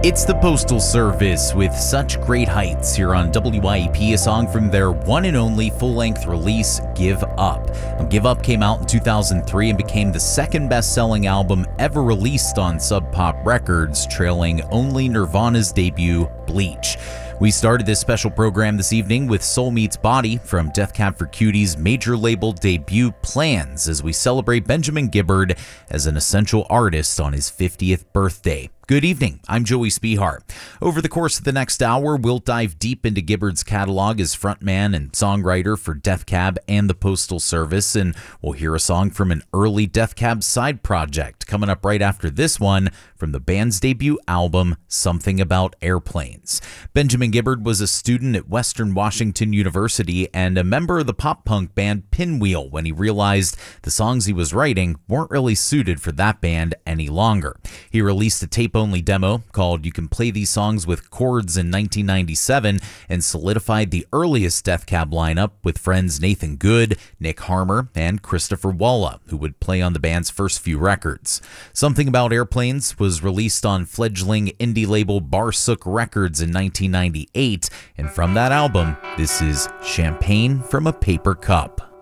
It's the Postal Service with Such Great Heights here on WIEP, a song from their one and only full-length release, Give Up. Now, Give Up came out in 2003 and became the second best-selling album ever released on Sub Pop Records, trailing only Nirvana's debut, Bleach. We started this special program this evening with Soul Meets Body from Death Cab for Cutie's major label debut, Plans, as we celebrate Benjamin Gibbard as an essential artist on his 50th birthday. Good evening, I'm Joey Spihar. Over the course of the next hour, we'll dive deep into Gibbard's catalog as frontman and songwriter for Death Cab and the Postal Service, and we'll hear a song from an early Death Cab side project coming up right after this one from the band's debut album, Something About Airplanes. Benjamin Gibbard was a student at Western Washington University and a member of the pop-punk band Pinwheel when he realized the songs he was writing weren't really suited for that band any longer. He released a tape-only demo called You Can Play These Songs with Chords in 1997 and solidified the earliest Death Cab lineup with friends Nathan Good, Nick Harmer, and Christopher Walla, who would play on the band's first few records. Something About Airplanes was released on fledgling indie label Barsook Records in 1998, and from that album, this is Champagne from a Paper Cup.